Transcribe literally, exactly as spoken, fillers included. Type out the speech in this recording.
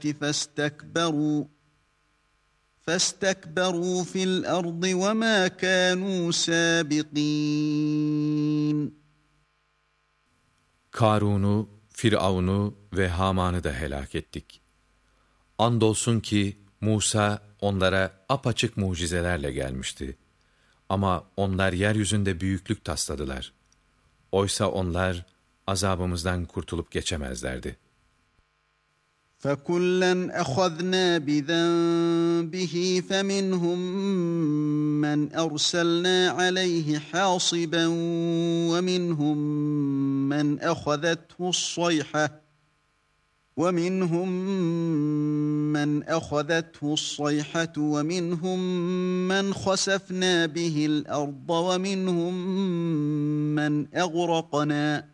فاستكبروا فاستكبروا في الأرض وما كانوا سابقين. Karun'u, Firavun'u ve Haman'ı da helak ettik. Andolsun ki Musa onlara apaçık mucizelerle gelmişti. Ama onlar yeryüzünde büyüklük tasladılar. Oysa onlar azabımızdan kurtulup geçemezlerdi. فَكُلًّا أَخَذْنَا بِذَنبِهِ فَمِنْهُمْ مَنْ أَرْسَلْنَا عَلَيْهِ حَاصِبًا وَمِنْهُمْ مَنْ أَخَذَتْهُ الصَّيْحَةُ وَمِنْهُمْ مَنْ أَخَذَتْهُ الصَّيْحَةُ وَمِنْهُمْ مَنْ خَسَفْنَا بِهِ الْأَرْضَ وَمِنْهُمْ مَنْ أَغْرَقْنَا